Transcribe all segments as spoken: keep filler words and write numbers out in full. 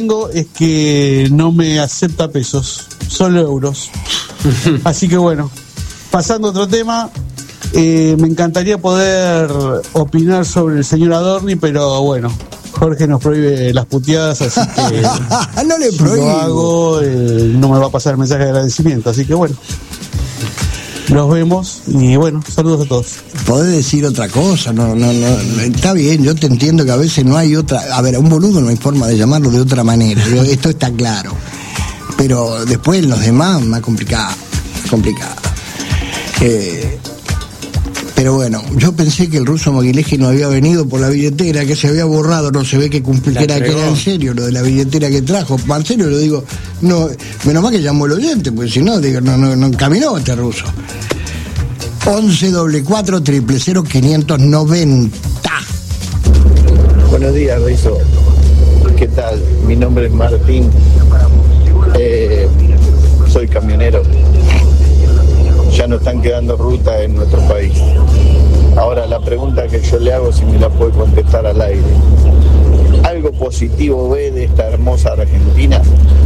tengo es que no me acepta pesos, solo euros. Así que bueno, pasando a otro tema, eh, me encantaría poder opinar sobre el señor Adorni, pero bueno, Jorge nos prohíbe las puteadas, así que no le si prohíbo. lo hago, eh, no me va a pasar el mensaje de agradecimiento, así que bueno, nos vemos y bueno, saludos a todos. Podés decir otra cosa, no, no, no, está bien, yo te entiendo que a veces no hay otra, a ver, a un boludo no hay forma de llamarlo de otra manera, yo, esto está claro, pero después los demás más complicado, complicado. Eh, pero bueno, yo pensé que el ruso Moguileski no había venido por la billetera, que se había borrado, no se ve que cumpliera, que era en serio lo de la billetera que trajo, en serio lo digo, no, menos mal que llamó el oyente, porque si no, digo, no, no, no caminó este ruso. once doble cuatro triple cero quinientos noventa. Buenos días, Rizo. ¿Qué tal? Mi nombre es Martín. Eh, soy camionero. Ya no están quedando rutas en nuestro país. Ahora la pregunta que yo le hago, si me la puede contestar al aire. ¿Algo positivo ve de esta hermosa Argentina?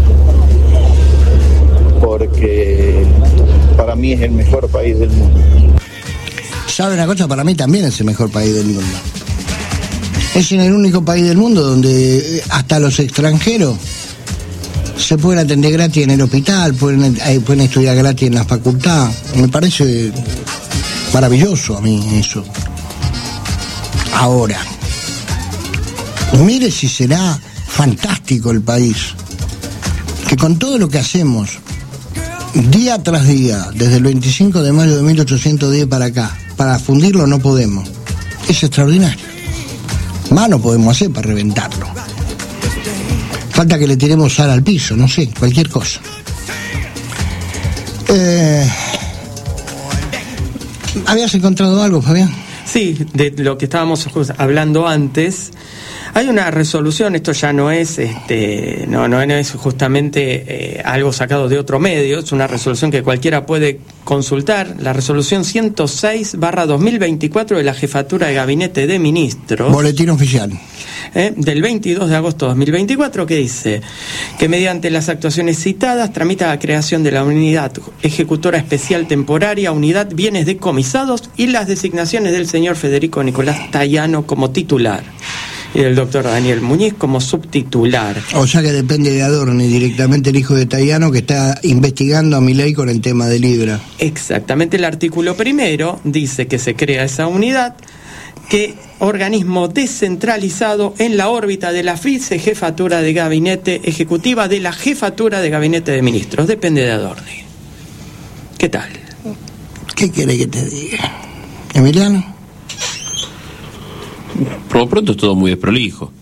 Porque para mí es el mejor país del mundo. ¿Sabe una cosa? Para mí también es el mejor país del mundo. Es en el único país del mundo donde hasta los extranjeros se pueden atender gratis en el hospital, pueden, pueden estudiar gratis en la facultad. Me parece maravilloso a mí eso. Ahora, mire si será fantástico el país, que con todo lo que hacemos, día tras día, desde el veinticinco de mayo de mil ochocientos diez para acá, para fundirlo no podemos. Es extraordinario. Más no podemos hacer para reventarlo. Falta que le tiremos sal al piso, no sé, cualquier cosa. Eh, ¿Habías encontrado algo, Fabián? Sí, de lo que estábamos hablando antes. Hay una resolución, esto ya no es este no no es justamente eh, algo sacado de otro medio, es una resolución que cualquiera puede consultar, la resolución ciento seis barra dos mil veinticuatro de la Jefatura de Gabinete de Ministros. Boletín oficial. Eh, del veintidós de agosto de dos mil veinticuatro, que dice que mediante las actuaciones citadas tramita la creación de la Unidad Ejecutora Especial Temporaria, Unidad Bienes Decomisados y las designaciones del señor Federico Nicolás Tayano como titular y del doctor Daniel Muñiz como subtitular. O sea que depende de Adorni, directamente el hijo de Tayano, que está investigando a Milei con el tema de Libra. Exactamente, el artículo primero dice que se crea esa unidad, que organismo descentralizado en la órbita de la Vicejefatura de Gabinete Ejecutiva de la Jefatura de Gabinete de Ministros. Depende de Adorni. ¿Qué tal? ¿Qué quiere que te diga? ¿Emiliano? Por lo pronto es todo muy desprolijo.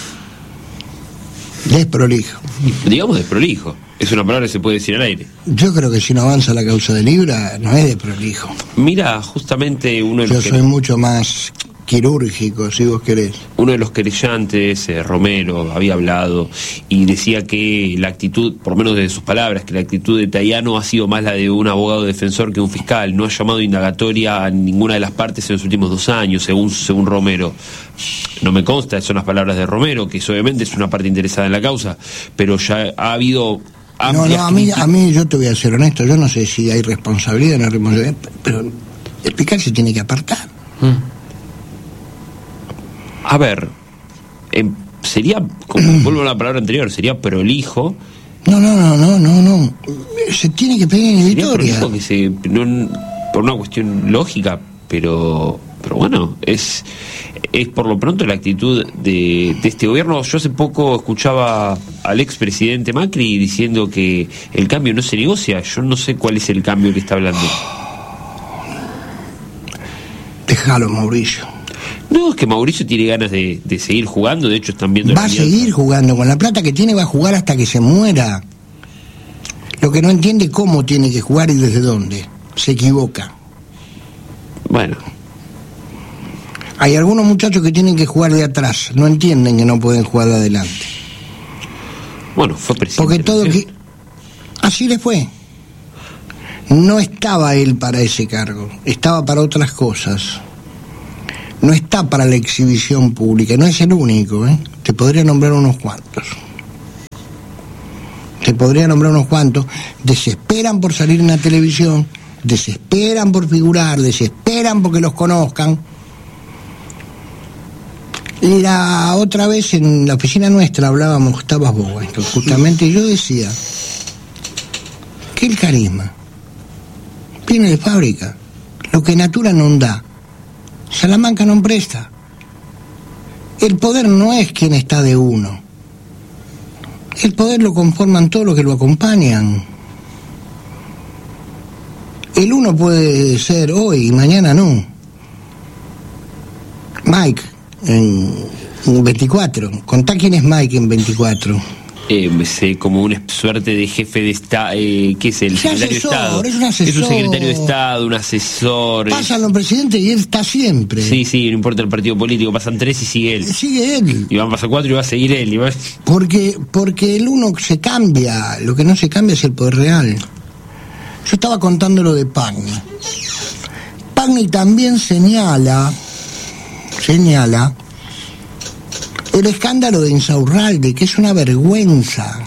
Desprolijo. Digamos desprolijo. Es una palabra que se puede decir al aire. Yo creo que si no avanza la causa de Libra, no es desprolijo. Mira, justamente uno de Yo los soy que... mucho más quirúrgico, si vos querés. Uno de los querellantes, eh, Romero, había hablado y decía que la actitud, por lo menos de sus palabras, que la actitud de Tayano ha sido más la de un abogado defensor que un fiscal. No ha llamado indagatoria a ninguna de las partes en los últimos dos años, según, según Romero. No me consta, son las palabras de Romero, que obviamente es una parte interesada en la causa, pero ya ha habido... No, no, a mí, a mí, yo te voy a ser honesto, yo no sé si hay responsabilidad o no hay responsabilidad, pero el fiscal se tiene que apartar. Mm. A ver, eh, sería, como vuelvo a la palabra anterior, sería prolijo. No, no, no, no, no, no. Se tiene que pedir en Sería Vitoria. prolijo que se, no, por una cuestión lógica, pero, pero bueno, es, es por lo pronto la actitud de, de este gobierno. Yo hace poco escuchaba al expresidente Macri diciendo que el cambio no se negocia. Yo no sé cuál es el cambio que está hablando. Déjalo, Mauricio. No, es que Mauricio tiene ganas de, de seguir jugando, de hecho están viendo... Va a seguir jugando, con la plata que tiene va a jugar hasta que se muera. Lo que no entiende cómo tiene que jugar y desde dónde. Se equivoca. Bueno. Hay algunos muchachos que tienen que jugar de atrás, no entienden que no pueden jugar de adelante. Bueno, fue presidente. Porque todo que... Así le fue. No estaba él para ese cargo, estaba para otras cosas. No está para la exhibición pública, no es el único, ¿eh? Te podría nombrar unos cuantos. te podría nombrar unos cuantos, desesperan por salir en la televisión, desesperan por figurar, desesperan porque los conozcan. La otra vez en la oficina nuestra hablábamos, estabas vos, justamente, y yo decía que el carisma viene de fábrica, lo que Natura no da, Salamanca no presta. El poder no es quien está de uno, el poder lo conforman todos los que lo acompañan. El uno puede ser hoy y mañana no. Mike en veinticuatro, contá quién es Mike en veinticuatro. Eh, sé, como una suerte de jefe de Estado, eh, ¿qué es el Es secretario asesor, de Estado? es un asesor. Es un secretario de Estado, un asesor. Pasan los presidentes y él está siempre. Sí, sí, no importa el partido político, pasan tres y sigue él. Sigue él. Y van a pasar cuatro y va a seguir él. Y va... Porque, porque el uno se cambia, lo que no se cambia es el poder real. Yo estaba contando lo de Pagni. Pagni también señala, señala el escándalo de Insaurralde, que es una vergüenza.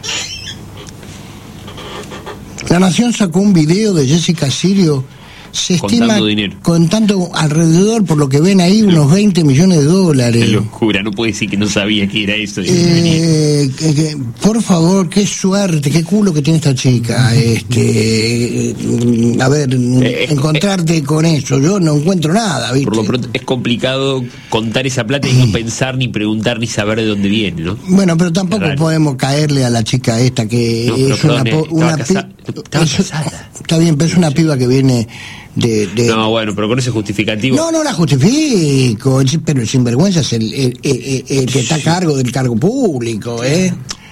La Nación sacó un video de Jessica Sirio, se estima Contando dinero. contando alrededor, por lo que ven ahí, unos veinte millones de dólares. Qué locura, no puede decir que no sabía que era eso. Eh, que, que, por favor, qué suerte, qué culo que tiene esta chica. Este, eh, a ver, eh, encontrarte eh, con eso, yo no encuentro nada, ¿viste? Por lo pronto es complicado contar esa plata y no pensar, ni preguntar, ni saber de dónde viene, ¿no? Bueno, pero tampoco podemos caerle a la chica esta que no, es una, perdone, una casa, pi- es, está bien, pero es una piba que viene de, de... No, bueno, pero con ese justificativo... No, no la justifico, pero el sinvergüenza es el, el, el, el, el que está a cargo del cargo público, ¿eh?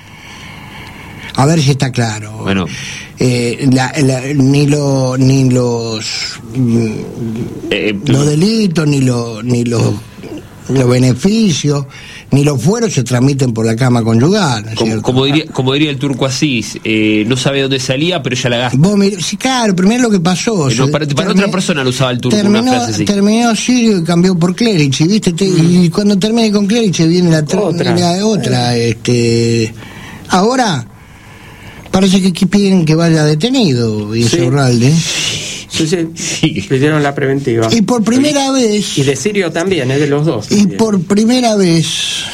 A ver si está claro. Bueno. Eh, la, la, ni, lo, ni los... Eh, los delitos, ni, lo, ni los... los beneficios, ni los fueros se transmiten por la cama conyugal, ¿no es como, cierto? como, diría, como diría el turco Asís, eh, no sabe dónde salía, pero ya la gasta. Vos mirá, sí, claro, primero lo que pasó. Eh, no, para para termi- otra persona lo usaba el turco, terminó, una frase así. Terminó Sirio y cambió por Clerici, ¿viste? Te, Mm. Y cuando termine con Clerici viene la, tra- Otra. viene la otra. Este, ahora, parece que aquí piden que vaya detenido Insaurralde. Sí, sí, Sí. pidieron la preventiva. Y por primera vez... Y de Sirio también, es de los dos. Y por primera vez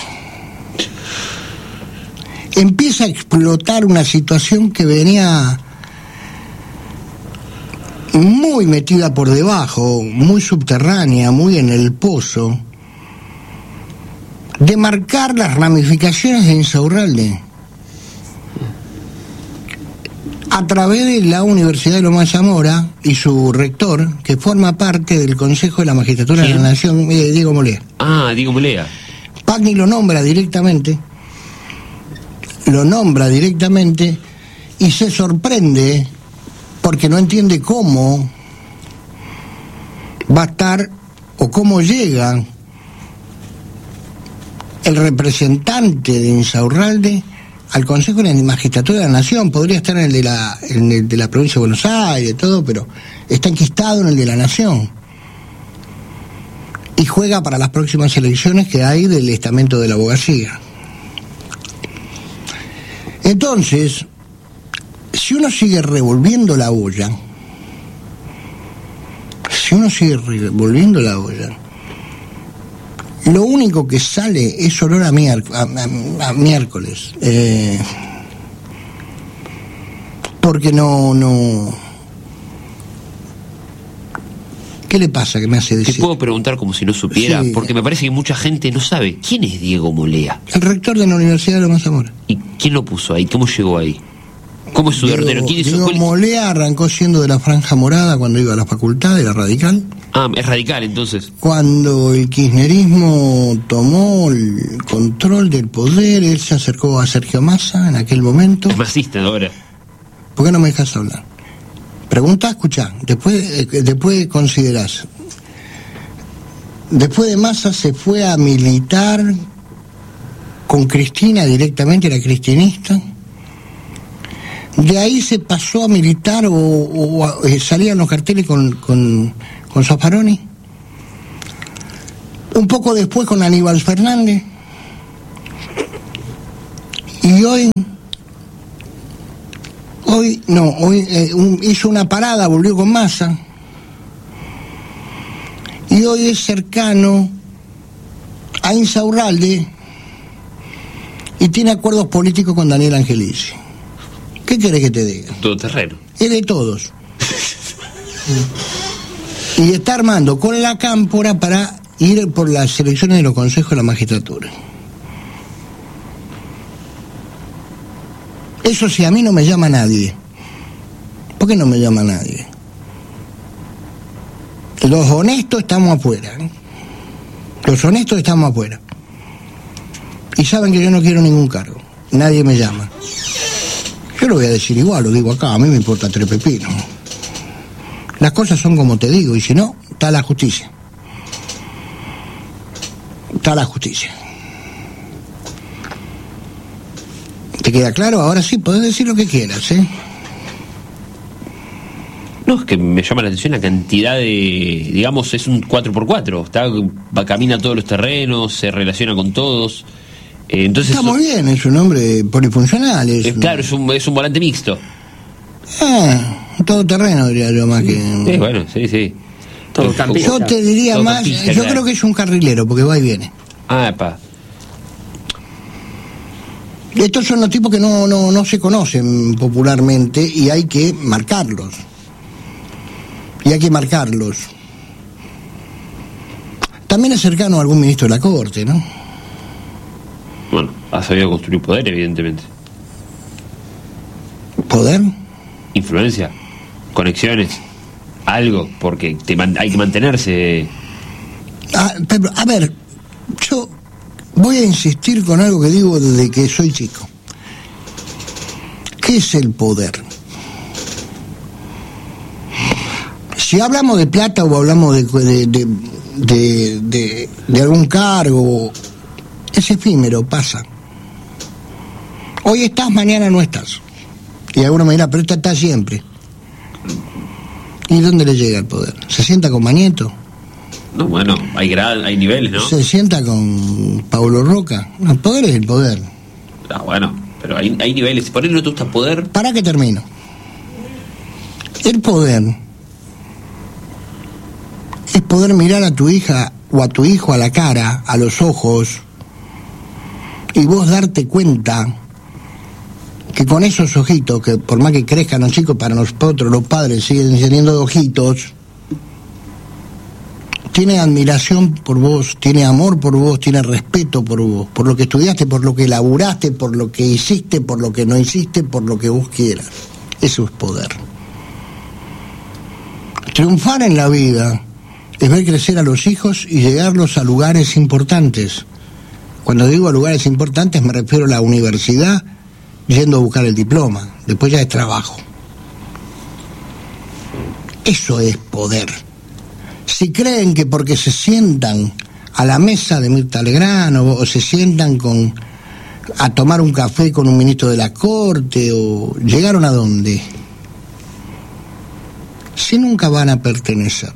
empieza a explotar una situación que venía muy metida por debajo, muy subterránea, muy en el pozo, de marcar las ramificaciones de Insaurralde a través de la Universidad de Loma de Zamora y su rector, que forma parte del Consejo de la Magistratura ¿Quién? de la Nación, eh, Diego Molea. Ah, Diego Molea. Pagni lo nombra directamente, lo nombra directamente y se sorprende porque no entiende cómo va a estar o cómo llega el representante de Insaurralde al Consejo de la Magistratura de la Nación. Podría estar en el de la, en el de la provincia de Buenos Aires, todo, pero está enquistado en el de la Nación. Y juega para las próximas elecciones que hay del estamento de la abogacía. Entonces, si uno sigue revolviendo la olla, si uno sigue revolviendo la olla, lo único que sale es olor a, miérc- a, a- a miércoles. Eh, porque no, no... ¿Qué le pasa que me hace Te decir? puedo preguntar como si no supiera, Sí. porque me parece que mucha gente no sabe. ¿Quién es Diego Molea? El rector de la Universidad de Loma de Zamora. ¿Y quién lo puso ahí? ¿Cómo llegó ahí? ¿Cómo es su Diego, heredero? ¿Quién es su Diego cuál es- Molea arrancó siendo de la Franja Morada cuando iba a la facultad, era radical. Ah, es radical entonces. Cuando el kirchnerismo tomó el control del poder, él se acercó a Sergio Massa en aquel momento. Es masista ahora. ¿Por qué no me dejas hablar? Pregunta, escuchá, después, eh, después considerás. Después de Massa se fue a militar con Cristina directamente, era cristinista. De ahí se pasó a militar o, o a- eh, salían los carteles con, con, con Zaffaroni. Un poco después con Aníbal Fernández. Y hoy Hoy, no, hoy eh, un, hizo una parada, volvió con Massa. Y hoy es cercano a Insaurralde y tiene acuerdos políticos con Daniel Angelici. ¿Qué querés que te diga? Todo terreno. Es de todos. Y está armando con la cámpora para ir por las elecciones de los consejos de la magistratura. Eso sí, a mí no me llama nadie. ¿Por qué no me llama nadie? Los honestos estamos afuera. ¿eh? Los honestos estamos afuera. Y saben que yo no quiero ningún cargo. Nadie me llama. Yo lo voy a decir igual, lo digo acá, a mí me importa tres pepinos. Las cosas son como te digo, y si no, está la justicia. Está la justicia. ¿Te queda claro? Ahora sí, podés decir lo que quieras, ¿eh? No, es que me llama la atención la cantidad de, digamos, es un cuatro por cuatro, está, va, camina todos los terrenos, se relaciona con todos. Eh, entonces está muy bien, es un hombre polifuncional. Es eh, claro, es un, es un volante mixto. Ah, todo terreno, diría yo, más que... Sí, bueno, sí, sí. Todo campista. Yo te diría todo más, campista, yo claro. creo que es un carrilero, porque va y viene. Ah, pa. Estos son los tipos que no, no, no se conocen popularmente y hay que marcarlos. Y hay que marcarlos. También es cercano a algún ministro de la Corte, ¿no? Bueno, ha sabido construir poder, evidentemente. ¿Poder? Influencia, conexiones, algo, porque te man- hay que mantenerse. Ah, pero, a ver, yo voy a insistir con algo que digo desde que soy chico. ¿Qué es el poder? Si hablamos de plata o hablamos de, de, de, de, de, de algún cargo, es efímero, pasa. Hoy estás, mañana no estás. Y alguno me dirá, pero esta está siempre. ¿Y dónde le llega el poder? ¿Se sienta con Mañeto? No, bueno, hay grad, hay niveles, ¿no? ¿Se sienta con Paulo Roca? No, el poder es el poder. Ah, bueno, pero hay, hay niveles. Por él no te gusta poder. ¿Para qué termino? El poder es poder mirar a tu hija o a tu hijo a la cara, a los ojos, y vos darte cuenta que con esos ojitos, que por más que crezcan los chicos, para nosotros los padres siguen teniendo ojitos, tiene admiración por vos, tiene amor por vos, tiene respeto por vos, por lo que estudiaste, por lo que laburaste, por lo que hiciste, por lo que no hiciste, por lo que vos quieras. Eso es poder. Triunfar en la vida es ver crecer a los hijos y llegarlos a lugares importantes. Cuando digo a lugares importantes me refiero a la universidad, yendo a buscar el diploma, después ya es trabajo. Eso es poder. Si creen que porque se sientan a la mesa de Mirta Legrand o, o se sientan con a tomar un café con un ministro de la Corte, o llegaron a dónde, si nunca van a pertenecer.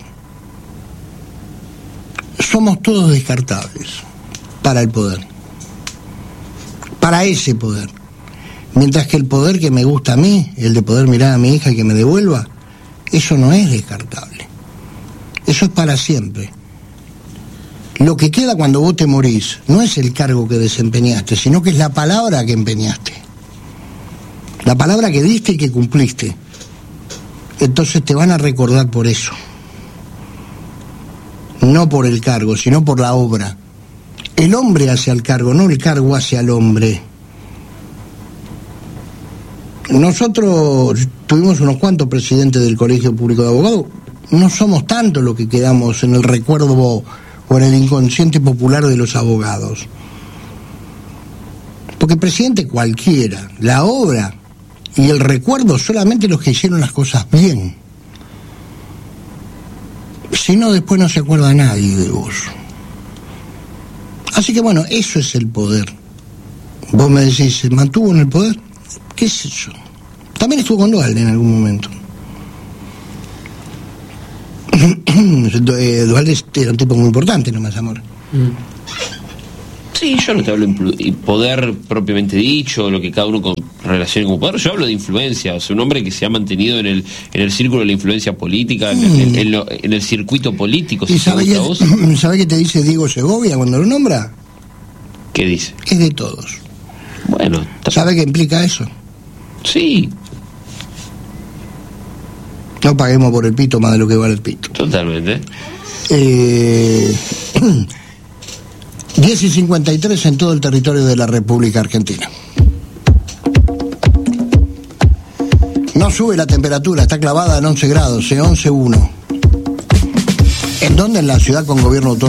Somos todos descartables para el poder, para ese poder. Mientras que el poder que me gusta a mí, el de poder mirar a mi hija y que me devuelva, eso no es descartable. Eso es para siempre. Lo que queda cuando vos te morís no es el cargo que desempeñaste, sino que es la palabra que empeñaste. La palabra que diste y que cumpliste. Entonces te van a recordar por eso. No por el cargo, sino por la obra. El hombre hace al cargo, no el cargo hace al hombre. Nosotros tuvimos unos cuantos presidentes del Colegio Público de Abogados. No somos tantos los que quedamos en el recuerdo o en el inconsciente popular de los abogados. Porque presidente cualquiera, la obra y el recuerdo solamente los que hicieron las cosas bien. Si no, después no se acuerda nadie de vos. Así que bueno, eso es el poder. Vos me decís, ¿se mantuvo en el poder? ¿Qué es eso? También estuvo con Duhalde en algún momento. Duhalde era un tipo muy importante, no más amor. Sí, Sí, yo no te hablo de poder propiamente dicho, lo que cada uno con relacione como poder, yo hablo de influencia, o sea, un hombre que se ha mantenido en el en el círculo de la influencia política, en, en, en, lo, en el circuito político. ¿Y si sabe qué, sabe qué te dice Diego Segovia cuando lo nombra? ¿Qué dice? Es de todos. Bueno. ¿Sabe qué implica eso? Sí. No paguemos por el pito más de lo que vale el pito. Totalmente. Eh, diez y cincuenta y tres en todo el territorio de la República Argentina. No sube la temperatura, está clavada en once grados, en once uno. ¿En dónde? En la ciudad con gobierno autónomo.